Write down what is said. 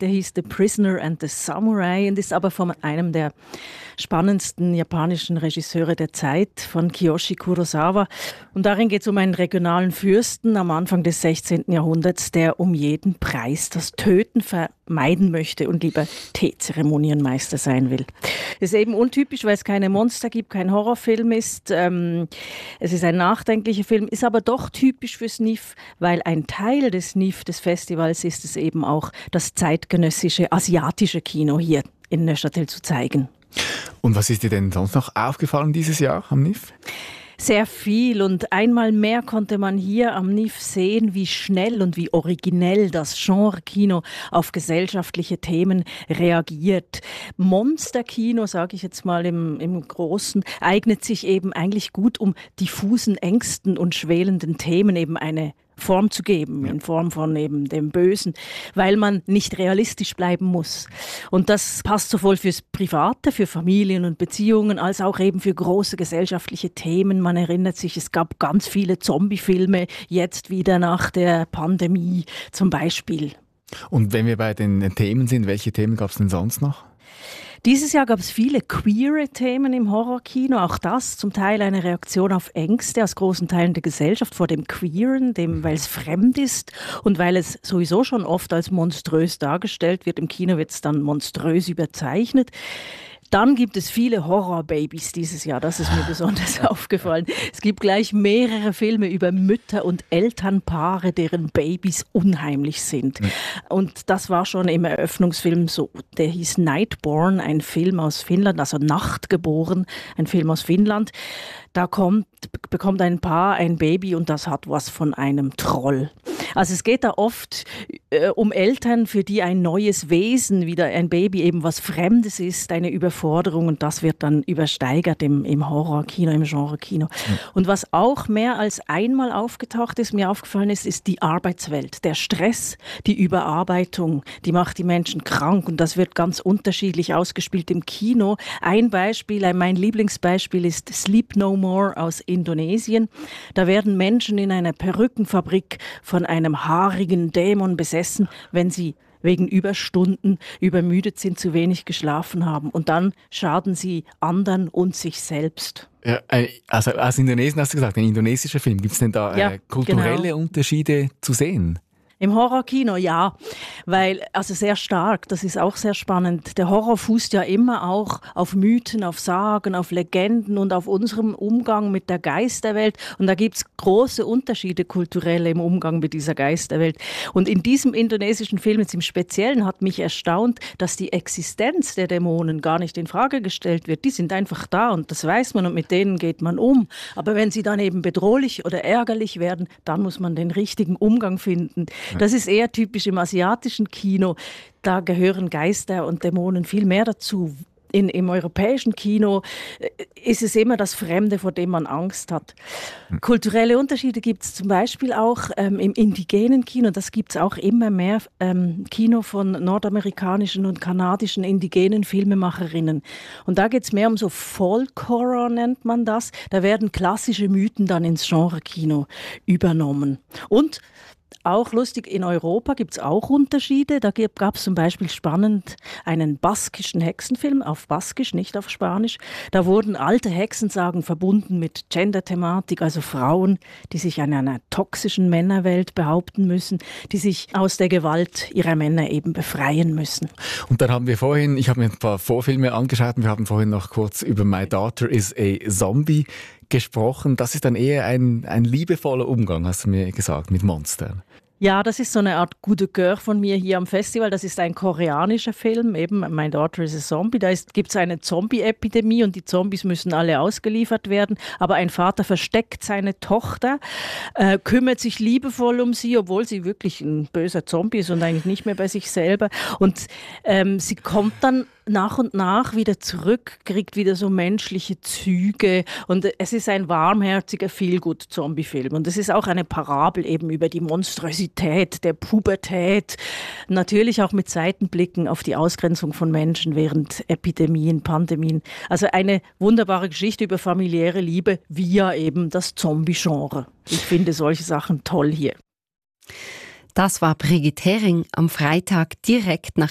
der hieß The Prisoner and the Samurai und ist aber von einem der spannendsten japanischen Regisseure der Zeit, von Kiyoshi Kurosawa. Und darin geht es um einen regionalen Fürsten am Anfang des 16. Jahrhunderts, der um jeden Preis das Töten vermeiden möchte und lieber Teezeremonienmeister sein will. Es ist eben untypisch, weil es keine Monster gibt, kein Horrorfilm ist. Es ist ein nachdenklicher Film, ist aber doch typisch für SNIF, weil ein Teil des SNIF, des Festivals, ist es eben auch, das zeitgenössische asiatische Kino hier in Neuchâtel zu zeigen. Und was ist dir denn sonst noch aufgefallen dieses Jahr am NIF? Sehr viel und einmal mehr konnte man hier am NIF sehen, wie schnell und wie originell das Genre-Kino auf gesellschaftliche Themen reagiert. Monsterkino, sage ich jetzt mal im Großen, eignet sich eben eigentlich gut, um diffusen Ängsten und schwelenden Themen eben eine Form zu geben, in Form von eben dem Bösen, weil man nicht realistisch bleiben muss. Und das passt sowohl fürs Private, für Familien und Beziehungen, als auch eben für große gesellschaftliche Themen. Man erinnert sich, es gab ganz viele Zombie-Filme, jetzt wieder nach der Pandemie zum Beispiel. Und wenn wir bei den Themen sind, welche Themen gab es denn sonst noch? Dieses Jahr gab es viele queere Themen im Horrorkino, auch das zum Teil eine Reaktion auf Ängste aus großen Teilen der Gesellschaft vor dem Queeren, weil es fremd ist und weil es sowieso schon oft als monströs dargestellt wird. Im Kino wird es dann monströs überzeichnet. Dann gibt es viele Horrorbabys dieses Jahr, das ist mir besonders aufgefallen. Es gibt gleich mehrere Filme über Mütter und Elternpaare, deren Babys unheimlich sind. Und das war schon im Eröffnungsfilm so. Der hieß Nightborn, ein Film aus Finnland, also Nachtgeboren, ein Film aus Finnland. Da bekommt ein Paar ein Baby und das hat was von einem Troll. Also es geht da oft um Eltern, für die ein neues Wesen, wieder ein Baby eben was Fremdes ist, eine Überforderung und das wird dann übersteigert im Horrorkino, im Genrekino. Und was auch mehr als einmal aufgetaucht ist, mir aufgefallen ist die Arbeitswelt. Der Stress, die Überarbeitung, die macht die Menschen krank und das wird ganz unterschiedlich ausgespielt im Kino. Ein Beispiel, mein Lieblingsbeispiel ist Sleep No More aus Indonesien. Da werden Menschen in einer Perückenfabrik von einem haarigen Dämon besessen, wenn sie wegen Überstunden übermüdet sind, zu wenig geschlafen haben. Und dann schaden sie anderen und sich selbst. Ja, also aus Indonesien hast du gesagt, ein indonesischer Film. Gibt es denn da kulturelle Unterschiede zu sehen? Im Horrorkino, ja, also sehr stark, das ist auch sehr spannend. Der Horror fußt ja immer auch auf Mythen, auf Sagen, auf Legenden und auf unserem Umgang mit der Geisterwelt. Und da gibt's große Unterschiede kulturell im Umgang mit dieser Geisterwelt. Und in diesem indonesischen Film jetzt im Speziellen hat mich erstaunt, dass die Existenz der Dämonen gar nicht in Frage gestellt wird. Die sind einfach da und das weiß man und mit denen geht man um. Aber wenn sie dann eben bedrohlich oder ärgerlich werden, dann muss man den richtigen Umgang finden. Das ist eher typisch im asiatischen Kino. Da gehören Geister und Dämonen viel mehr dazu. Im europäischen Kino ist es immer das Fremde, vor dem man Angst hat. Kulturelle Unterschiede gibt es zum Beispiel auch im indigenen Kino. Das gibt es auch immer mehr Kino von nordamerikanischen und kanadischen indigenen Filmemacherinnen. Und da geht es mehr um so Folk-Horror, nennt man das. Da werden klassische Mythen dann ins Genre-Kino übernommen. Und auch lustig, in Europa gibt es auch Unterschiede. Da gab es zum Beispiel spannend einen baskischen Hexenfilm, auf Baskisch, nicht auf Spanisch. Da wurden alte Hexensagen verbunden mit Gender-Thematik, also Frauen, die sich in einer toxischen Männerwelt behaupten müssen, die sich aus der Gewalt ihrer Männer eben befreien müssen. Und dann haben wir vorhin, ich habe mir ein paar Vorfilme angeschaut und wir haben vorhin noch kurz über My Daughter is a Zombie gesprochen. Das ist dann eher ein liebevoller Umgang, hast du mir gesagt, mit Monstern. Ja, das ist so eine Art Coup de Cœur von mir hier am Festival. Das ist ein koreanischer Film, eben My Daughter is a Zombie. Da gibt es eine Zombie-Epidemie und die Zombies müssen alle ausgeliefert werden. Aber ein Vater versteckt seine Tochter, kümmert sich liebevoll um sie, obwohl sie wirklich ein böser Zombie ist und eigentlich nicht mehr bei sich selber. Und sie kommt dann nach und nach wieder zurück, kriegt wieder so menschliche Züge und es ist ein warmherziger Feel-Good-Zombie-Film und es ist auch eine Parabel eben über die Monstrosität der Pubertät, natürlich auch mit Seitenblicken auf die Ausgrenzung von Menschen während Epidemien, Pandemien. Also eine wunderbare Geschichte über familiäre Liebe via eben das Zombie-Genre. Ich finde solche Sachen toll hier. Das war Brigitte Hering am Freitag direkt nach